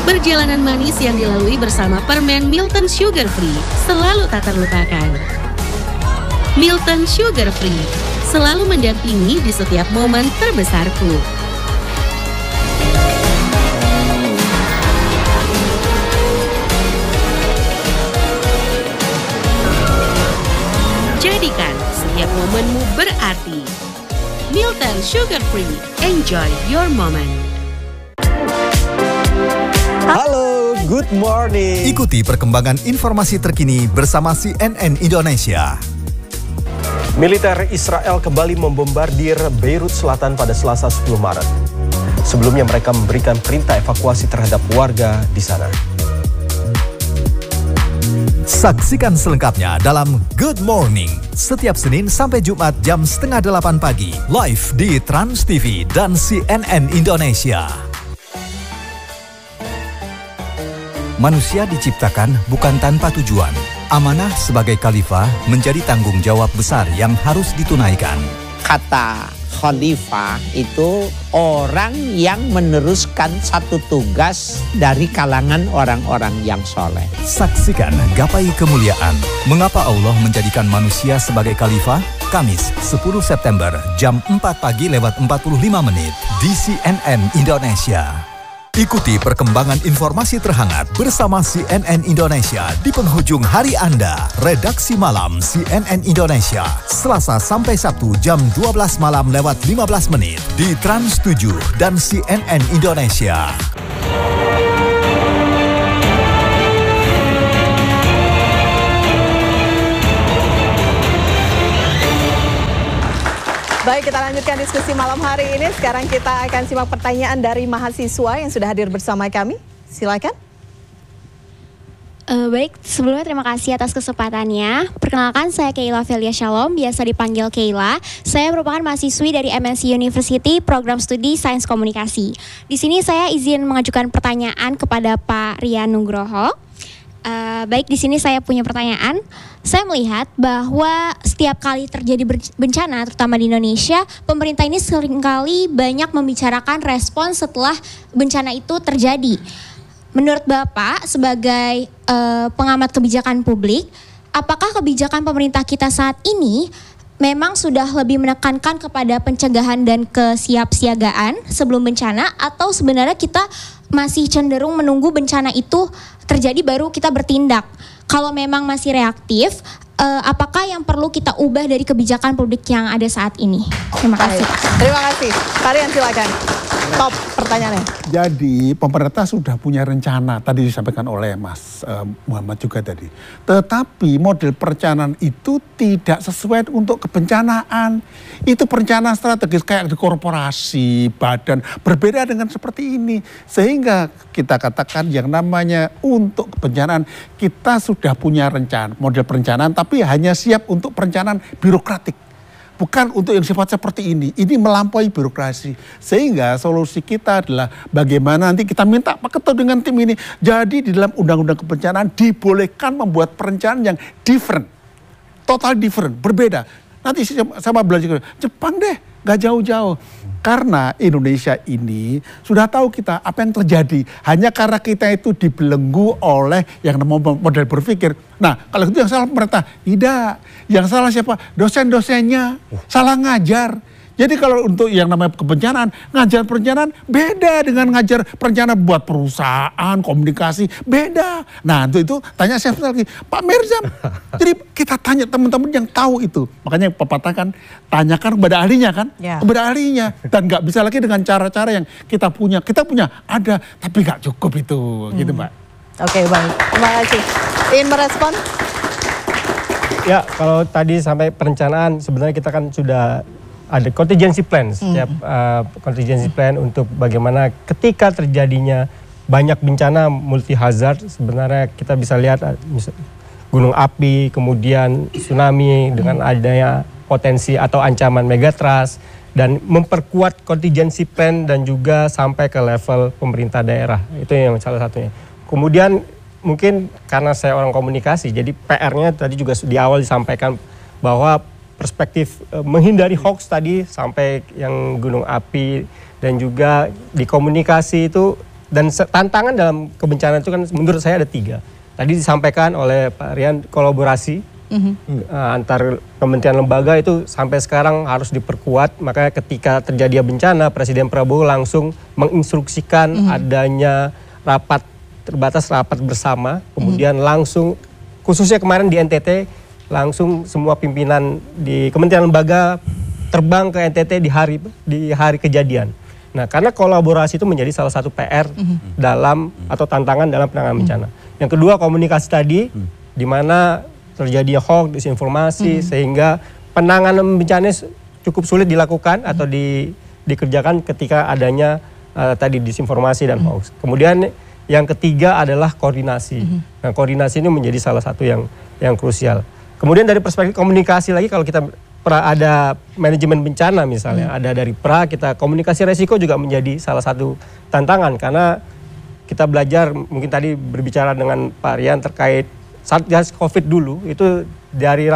Perjalanan manis yang dilalui bersama permen Milton Sugar Free selalu tak terlupakan. Milton Sugar Free selalu mendampingi di setiap momen terbesarku. Jadikan setiap momenmu berarti. Milton Sugar Free, enjoy your moment. Halo, good morning. Ikuti perkembangan informasi terkini bersama CNN Indonesia. Militer Israel kembali membombardir Beirut Selatan pada Selasa 10 Maret. Sebelumnya mereka memberikan perintah evakuasi terhadap warga di sana. Saksikan selengkapnya dalam Good Morning setiap Senin sampai Jumat jam 7:30 pagi live di Trans TV dan CNN Indonesia. Manusia diciptakan bukan tanpa tujuan. Amanah sebagai khalifah menjadi tanggung jawab besar yang harus ditunaikan. Kata khalifah itu orang yang meneruskan satu tugas dari kalangan orang-orang yang soleh. Saksikan Gapai Kemuliaan. Mengapa Allah menjadikan manusia sebagai khalifah? Kamis 10 September jam 4 pagi lewat 45 menit di CNN Indonesia. Ikuti perkembangan informasi terhangat bersama CNN Indonesia di penghujung hari Anda. Redaksi Malam CNN Indonesia, Selasa sampai Sabtu jam 12 malam lewat 15 menit di Trans 7 dan CNN Indonesia. Baik, kita lanjutkan diskusi malam hari ini. Sekarang kita akan simak pertanyaan dari mahasiswa yang sudah hadir bersama kami. Silakan. Baik, sebelumnya terima kasih atas kesempatannya. Perkenalkan, saya Keila Velia Shalom, biasa dipanggil Keila. Saya merupakan mahasiswi dari MNC University, program studi Sains Komunikasi. Di sini saya izin mengajukan pertanyaan kepada Pak Rian Nugroho. Baik, di sini saya punya pertanyaan. Saya melihat bahwa setiap kali terjadi bencana, terutama di Indonesia, pemerintah ini seringkali banyak membicarakan respon setelah bencana itu terjadi. Menurut Bapak sebagai pengamat kebijakan publik, apakah kebijakan pemerintah kita saat ini memang sudah lebih menekankan kepada pencegahan dan kesiapsiagaan sebelum bencana, atau sebenarnya kita masih cenderung menunggu bencana itu terjadi baru kita bertindak? Kalau memang masih reaktif, apakah yang perlu kita ubah dari kebijakan publik yang ada saat ini? Terima kasih. Terima kasih. Pak Rian, silakan. Top pertanyaannya. Jadi pemerintah sudah punya rencana, tadi disampaikan oleh Mas Muhammad juga tadi. Tetapi model perencanaan itu tidak sesuai untuk kebencanaan. Itu perencanaan strategis kayak di korporasi, badan, berbeda dengan seperti ini. Sehingga kita katakan yang namanya untuk kebencanaan, kita sudah punya rencana, model perencanaan, tapi hanya siap untuk perencanaan birokratik. Bukan untuk yang sifat seperti ini melampaui birokrasi. Sehingga solusi kita adalah bagaimana nanti kita minta Pak Ketua dengan tim ini. Jadi di dalam undang-undang kebencanaan dibolehkan membuat perencanaan yang different. Total different, berbeda. Nanti sama belajar Jepang deh, gak jauh-jauh. Karena Indonesia ini sudah tahu kita apa yang terjadi. Hanya karena kita itu dibelenggu oleh yang namanya model berpikir. Nah, kalau itu yang salah pemerintah. Tidak. Yang salah siapa? Dosen-dosennya. Salah ngajar. Jadi kalau untuk yang namanya kebencanaan, ngajar perencanaan beda dengan ngajar perencanaan buat perusahaan, komunikasi, beda. Nah itu tanya saya lagi, Pak Mirzam. Jadi kita tanya teman-teman yang tahu itu. Makanya pepatah kan, tanyakan kepada ahlinya kan, kepada ahlinya. Dan nggak bisa lagi dengan cara-cara yang kita punya. Kita punya ada, tapi nggak cukup itu, gitu Mbak. Oke, baik. Terima kasih. Ingin merespon? Ya, kalau tadi sampai perencanaan, sebenarnya kita kan sudah ada contingency plan, setiap contingency plan untuk bagaimana ketika terjadinya banyak bencana multi hazard, sebenarnya kita bisa lihat gunung api, kemudian tsunami dengan adanya potensi atau ancaman megatrust, dan memperkuat contingency plan dan juga sampai ke level pemerintah daerah. Itu yang salah satunya. Kemudian mungkin karena saya orang komunikasi, jadi PR-nya tadi juga di awal disampaikan bahwa perspektif menghindari hoax tadi sampai yang gunung api, dan juga di komunikasi itu Dan tantangan dalam kebencanaan itu kan menurut saya ada 3. Tadi disampaikan oleh Pak Rian, kolaborasi antar kementerian lembaga itu sampai sekarang harus diperkuat. Makanya ketika terjadi bencana, Presiden Prabowo langsung menginstruksikan adanya rapat terbatas, rapat bersama. Kemudian langsung, khususnya kemarin di NTT, langsung semua pimpinan di kementerian lembaga terbang ke NTT di hari kejadian. Nah, karena kolaborasi itu menjadi salah satu PR dalam atau tantangan dalam penanganan bencana. Yang kedua, komunikasi tadi, di mana terjadi hoax, disinformasi, sehingga penanganan bencana cukup sulit dilakukan atau dikerjakan ketika adanya tadi disinformasi dan hoax. Kemudian yang ketiga adalah koordinasi. Nah, koordinasi ini menjadi salah satu yang krusial. Kemudian dari perspektif komunikasi lagi, kalau kita ada manajemen bencana misalnya, ada dari kita komunikasi resiko juga menjadi salah satu tantangan, karena kita belajar, mungkin tadi berbicara dengan Pak Rian terkait Satgas COVID dulu, itu dari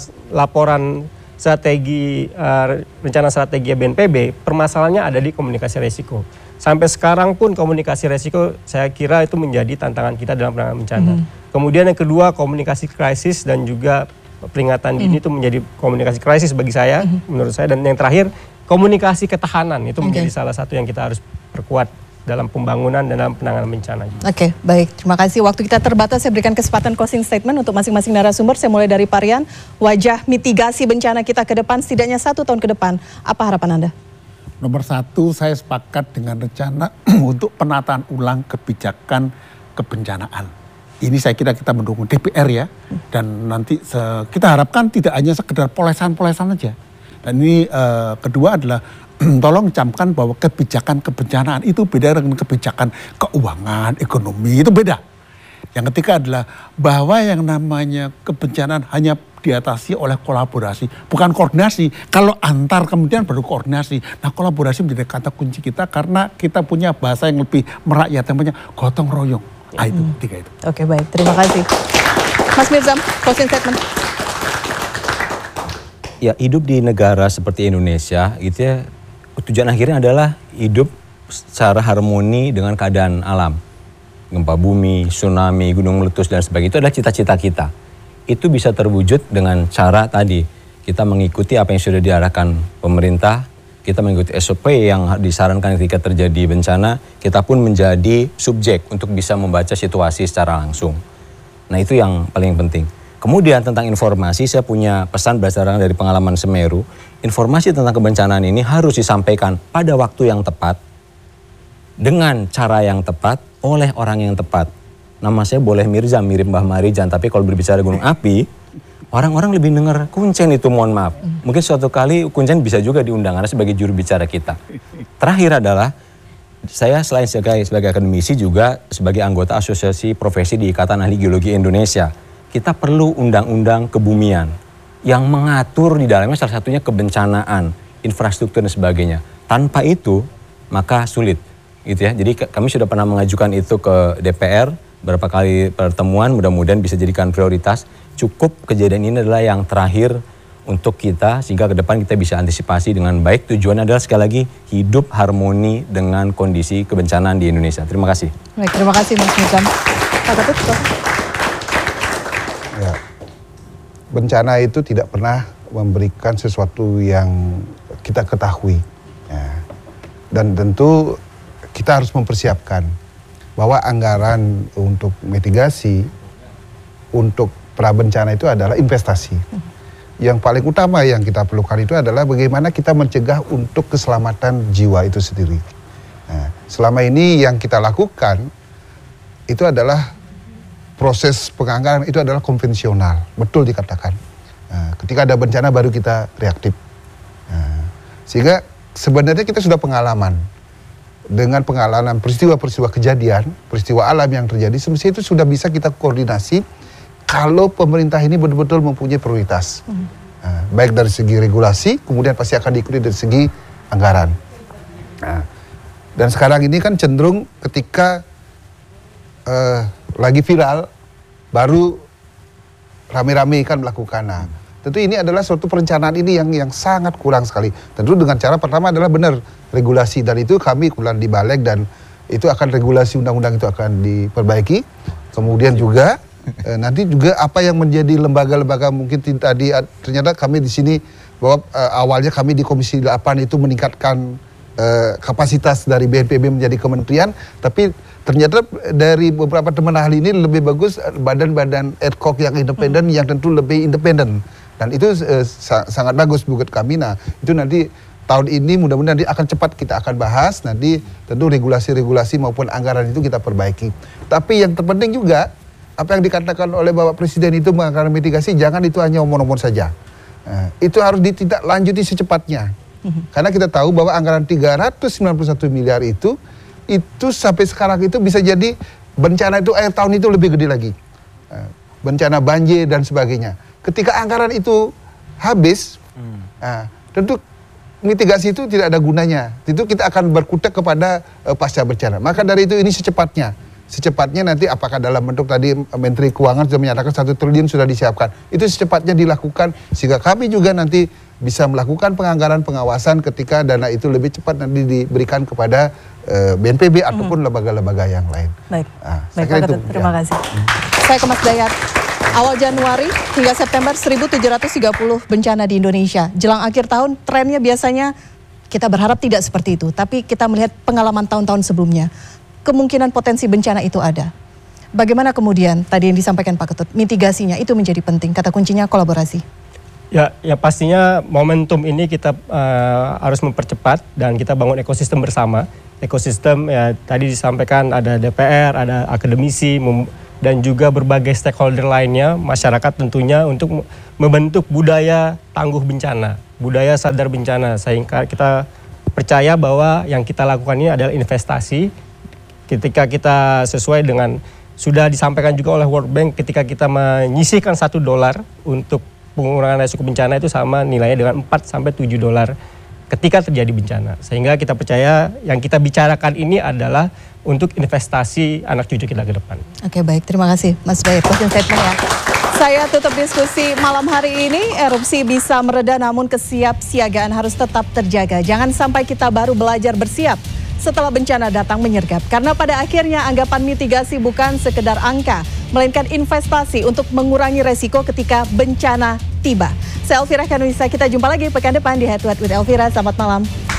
laporan strategi rencana strategi BNPB, permasalahannya ada di komunikasi resiko. Sampai sekarang pun komunikasi resiko saya kira itu menjadi tantangan kita dalam penanganan bencana. Kemudian yang kedua, komunikasi krisis dan juga peringatan dini itu menjadi komunikasi krisis bagi saya, menurut saya. Dan yang terakhir, komunikasi ketahanan itu menjadi salah satu yang kita harus perkuat dalam pembangunan dan dalam penanganan bencana. Oke, baik. Terima kasih. Waktu kita terbatas, saya berikan kesempatan closing statement untuk masing-masing narasumber. Saya mulai dari Pak Rian. Wajah mitigasi bencana kita ke depan, setidaknya 1 tahun ke depan. Apa harapan Anda? Nomor 1, saya sepakat dengan rencana untuk penataan ulang kebijakan kebencanaan. Ini saya kira kita mendukung DPR ya. Dan nanti kita harapkan tidak hanya sekedar polesan-polesan aja. Dan ini kedua adalah tolong camkan bahwa kebijakan kebencanaan itu beda dengan kebijakan keuangan, ekonomi, itu beda. Yang ketiga adalah bahwa yang namanya kebencanaan hanya diatasi oleh kolaborasi, bukan koordinasi. Kalau antar kemudian baru koordinasi. Nah, kolaborasi menjadi kata kunci kita karena kita punya bahasa yang lebih merakyat, namanya gotong royong. Nah, itu 3 itu. Oke, baik. Terima kasih. Mas Mirzam, closing statement. Ya, hidup di negara seperti Indonesia gitu ya, tujuan akhirnya adalah hidup secara harmoni dengan keadaan alam. Gempa bumi, tsunami, gunung meletus dan sebagainya, itu adalah cita-cita kita. Itu bisa terwujud dengan cara tadi, kita mengikuti apa yang sudah diarahkan pemerintah, kita mengikuti SOP yang disarankan ketika terjadi bencana, kita pun menjadi subjek untuk bisa membaca situasi secara langsung. Nah, itu yang paling penting. Kemudian tentang informasi, saya punya pesan berdasarkan dari pengalaman Semeru. Informasi tentang kebencanaan ini harus disampaikan pada waktu yang tepat, dengan cara yang tepat, oleh orang yang tepat. Nama saya boleh Mirzam, mirip Mbah Marijan, tapi kalau berbicara gunung api, orang-orang lebih dengar Kuncen itu, mohon maaf. Mungkin suatu kali Kuncen bisa juga diundang karena sebagai juru bicara kita. Terakhir adalah, saya selain sebagai akademisi juga sebagai anggota Asosiasi Profesi di Ikatan Ahli Geologi Indonesia. Kita perlu undang-undang kebumian yang mengatur di dalamnya salah satunya kebencanaan, infrastruktur dan sebagainya. Tanpa itu, maka sulit. Gitu ya. Jadi kami sudah pernah mengajukan itu ke DPR, beberapa kali pertemuan, mudah-mudahan bisa jadikan prioritas. Cukup kejadian ini adalah yang terakhir untuk kita, sehingga ke depan kita bisa antisipasi dengan baik. Tujuannya adalah sekali lagi hidup harmoni dengan kondisi kebencanaan di Indonesia. Terima kasih. Baik, terima kasih Mas Mirzam. Pak Ketut, ya, bencana itu tidak pernah memberikan sesuatu yang kita ketahui. Ya. Dan tentu kita harus mempersiapkan bahwa anggaran untuk mitigasi, untuk prabencana itu adalah investasi. Yang paling utama yang kita perlukan itu adalah bagaimana kita mencegah untuk keselamatan jiwa itu sendiri. Nah, selama ini yang kita lakukan itu adalah proses penganggaran itu adalah konvensional, betul dikatakan. Nah, ketika ada bencana baru kita reaktif. Nah, sehingga sebenarnya kita sudah pengalaman. Dengan pengalaman peristiwa-peristiwa kejadian, peristiwa alam yang terjadi, semestinya itu sudah bisa kita koordinasi kalau pemerintah ini betul-betul mempunyai prioritas. Nah, baik dari segi regulasi, kemudian pasti akan diikuti dari segi anggaran. Nah, dan sekarang ini kan cenderung ketika lagi viral, baru rame-rame kan melakukan. Nah, tentu ini adalah suatu perencanaan ini yang sangat kurang sekali. Tentu dengan cara pertama adalah benar regulasi, dan itu kami kebetulan di Balek dan itu akan regulasi undang-undang itu akan diperbaiki. Kemudian juga nanti juga apa yang menjadi lembaga-lembaga mungkin tadi ternyata kami di sini bahwa awalnya kami di Komisi 8 itu meningkatkan kapasitas dari BNPB menjadi kementerian, tapi ternyata dari beberapa teman ahli ini lebih bagus badan-badan ad hoc yang independen yang tentu lebih independen, dan itu sangat bagus buat kami. Nah itu nanti tahun ini mudah-mudahan nanti akan cepat kita akan bahas, nanti tentu regulasi-regulasi maupun anggaran itu kita perbaiki. Tapi yang terpenting juga apa yang dikatakan oleh Bapak Presiden itu anggaran mitigasi, jangan itu hanya omong-omong saja. Itu harus ditindaklanjuti secepatnya. Karena kita tahu bahwa anggaran 391 miliar itu sampai sekarang itu bisa jadi bencana itu akhir tahun itu lebih gede lagi. Bencana banjir dan sebagainya. Ketika anggaran itu habis, tentu mitigasi itu tidak ada gunanya. Itu kita akan berkutat kepada pasca bencana. Maka dari itu ini secepatnya nanti apakah dalam bentuk tadi Menteri Keuangan sudah menyatakan 1 triliun sudah disiapkan. Itu secepatnya dilakukan sehingga kami juga nanti bisa melakukan penganggaran pengawasan ketika dana itu lebih cepat nanti diberikan kepada BNPB ataupun lembaga-lembaga yang lain. Baik, saya kira itu. Terima kasih. Saya ke Mas Dayat. Awal Januari hingga September 1.730 bencana di Indonesia. Jelang akhir tahun trennya biasanya kita berharap tidak seperti itu. Tapi kita melihat pengalaman tahun-tahun sebelumnya. Kemungkinan potensi bencana itu ada. Bagaimana kemudian tadi yang disampaikan Pak Ketut, mitigasinya itu menjadi penting. Kata kuncinya kolaborasi. Ya pastinya momentum ini kita harus mempercepat dan kita bangun ekosistem bersama. Ekosistem ya tadi disampaikan ada DPR, ada akademisi dan juga berbagai stakeholder lainnya, masyarakat tentunya untuk membentuk budaya tangguh bencana, budaya sadar bencana. Sehingga kita percaya bahwa yang kita lakukan ini adalah investasi. Ketika kita sesuai dengan sudah disampaikan juga oleh World Bank, ketika kita menyisihkan $1 untuk pengurangan resiko bencana itu sama nilainya dengan 4 sampai 7 dolar ketika terjadi bencana. Sehingga kita percaya yang kita bicarakan ini adalah untuk investasi anak cucu kita ke depan. Oke, baik, terima kasih Mas Bayat. Closing statement ya. Saya tutup diskusi malam hari ini. Erupsi bisa mereda namun kesiapsiagaan harus tetap terjaga. Jangan sampai kita baru belajar bersiap setelah bencana datang menyergap. Karena pada akhirnya anggapan mitigasi bukan sekedar angka, melainkan investasi untuk mengurangi resiko ketika bencana tiba. Saya Elvira Kanunisa, kita jumpa lagi pekan depan di Head to Head with Elvira. Selamat malam.